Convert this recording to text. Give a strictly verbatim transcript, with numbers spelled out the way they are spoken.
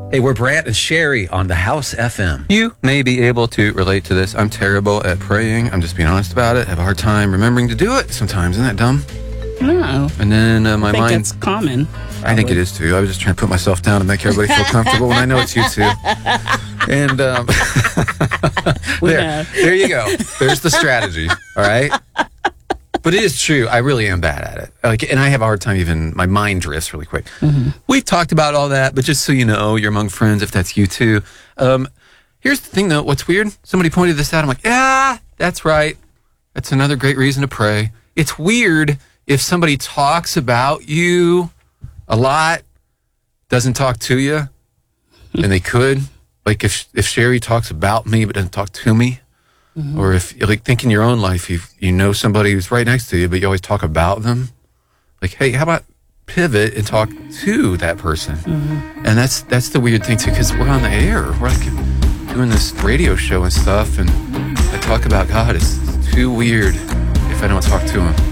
Hey, we're Brant and Sherry on the House F M. You may be able to relate to this. I'm terrible at praying. I'm just being honest about it. I have a hard time remembering to do it sometimes. Isn't that dumb? No. And then uh, my I think mind... it's common. I think it is too. I was just trying to put myself down and make everybody feel comfortable, and I know it's you too. And um, there, Yeah. there you go. There's the strategy. All right. But it is true. I really am bad at it. Like, and I have a hard time even. My mind drifts really quick. Mm-hmm. We've talked about all that, but just so you know, you're among friends. If that's you too. Um, here's the thing, though. What's weird? Somebody pointed this out. I'm like, yeah, that's right. That's another great reason to pray. It's weird if somebody talks about you a lot, doesn't talk to you, and they could. Like if if Sherry talks about me but doesn't talk to me, mm-hmm. or if like think in your own life you you know somebody who's right next to you but you always talk about them. Like, hey, how about pivot and talk to that person? Mm-hmm. And that's that's the weird thing too, because we're on the air, we're like doing this radio show and stuff, and I talk about God. It's too weird if I don't talk to him.